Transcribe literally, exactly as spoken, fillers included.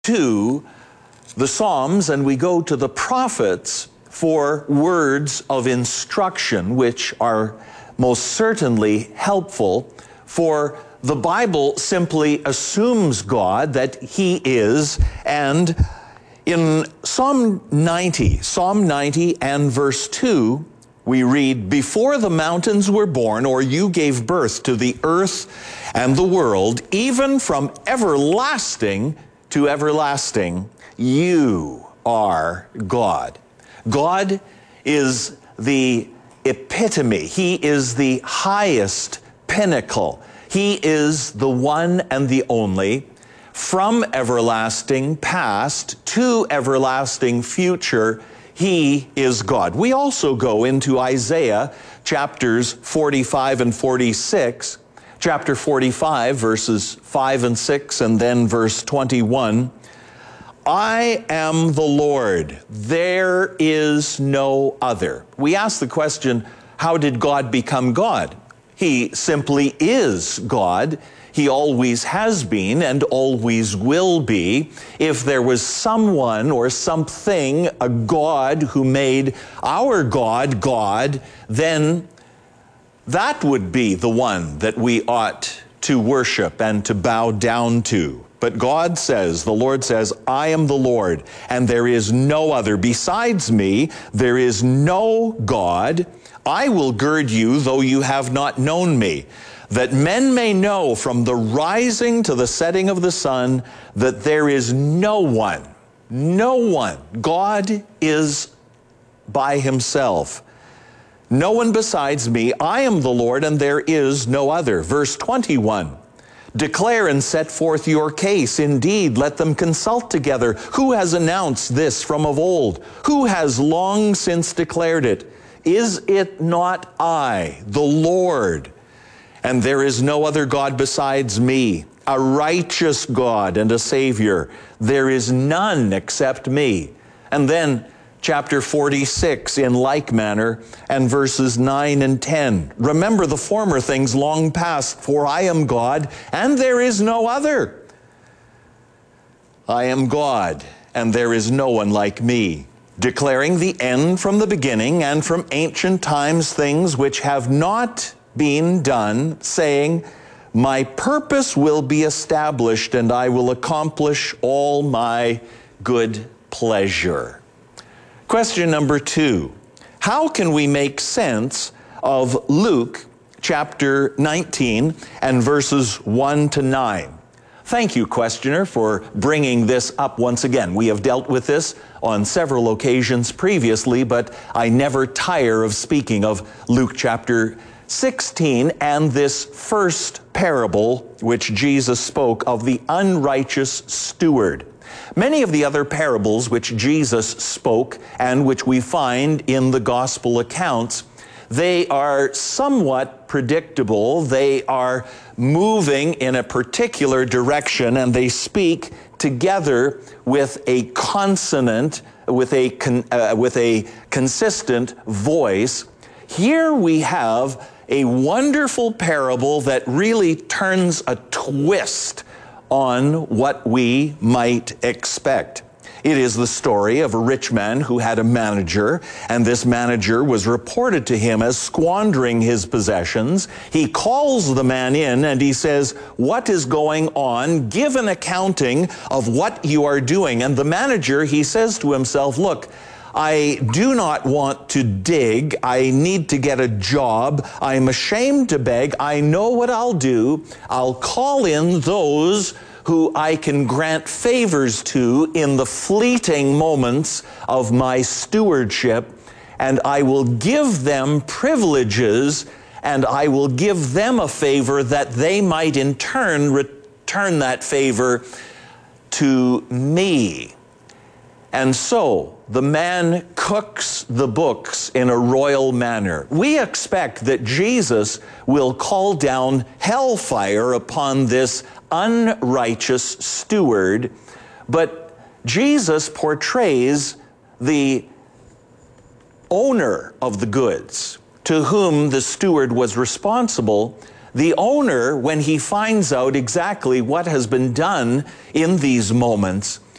to the Psalms and we go to the prophets for words of instruction, which are most certainly helpful, for the Bible simply assumes God, that He is, and in Psalm ninety, Psalm ninety and verse two, we read, "Before the mountains were born, or you gave birth to the earth and the world, even from everlasting to everlasting, you are God." God is the epitome. He is the highest pinnacle. He is the one and the only. From everlasting past to everlasting future, He is God. We also go into Isaiah chapters forty-five and forty-six. Chapter forty-five, verses five and six, and then verse twenty-one. "I am the Lord, there is no other." We ask the question, how did God become God? He simply is God. He always has been and always will be. If there was someone or something, a God who made our God God, then that would be the one that we ought to worship and to bow down to. But God says, the Lord says, "I am the Lord, and there is no other. Besides me, there is no God. I will gird you, though you have not known me, that men may know from the rising to the setting of the sun that there is no one, no one. God is by Himself. No one besides me. I am the Lord, and there is no other." Verse twenty-one, "Declare and set forth your case. Indeed, let them consult together. Who has announced this from of old? Who has long since declared it? Is it not I, the Lord? And there is no other God besides me, a righteous God and a Savior. There is none except me." And then chapter forty-six in like manner, and verses nine and ten. "Remember the former things long past, for I am God, and there is no other. I am God, and there is no one like me, declaring the end from the beginning, and from ancient times things which have not been done, saying, my purpose will be established, and I will accomplish all my good pleasure." Question number two, how can we make sense of Luke chapter nineteen and verses one to nine? Thank you, questioner, for bringing this up once again. We have dealt with this on several occasions previously, but I never tire of speaking of Luke chapter sixteen and this first parable which Jesus spoke of the unrighteous steward. Many of the other parables which Jesus spoke and which we find in the gospel accounts, they are somewhat predictable. They are moving in a particular direction, and they speak together with a consonant, with a, con, uh, with a consistent voice. Here we have a wonderful parable that really turns a twist on what we might expect. It is the story of a rich man who had a manager, and this manager was reported to him as squandering his possessions. He calls the man in and he says, "What is going on? Give an accounting of what you are doing." And the manager, he says to himself, "Look, I do not want to dig. I need to get a job. I'm ashamed to beg. I know what I'll do. I'll call in those who I can grant favors to in the fleeting moments of my stewardship, and I will give them privileges, and I will give them a favor that they might in turn return that favor to me." And so the man cooks the books in a royal manner. We expect that Jesus will call down hellfire upon this unrighteous steward, but Jesus portrays the owner of the goods, to whom the steward was responsible. The owner, when he finds out exactly what has been done in these moments,